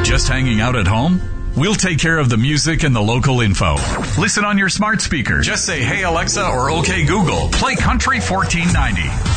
Just hanging out at home? We'll take care of the music and the local info. Listen on your smart speaker. Just say, "Hey Alexa," or "Okay Google, play Country 1490."